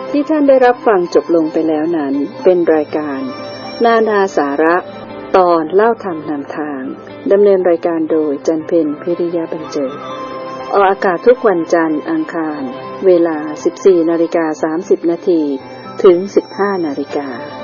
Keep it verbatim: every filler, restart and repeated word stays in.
ที่ท่านได้รับฟังจบลงไปแล้วนั้นเป็นรายการนานาสาระตอนเล่าธรรมนำทางดำเนินรายการโดยจันเพ็ญพิริยะบรรเจิดออกอากาศทุกวันจันทร์อังคารเวลา สิบสี่นาฬิกาสามสิบนาที ถึง สิบห้านาฬิกา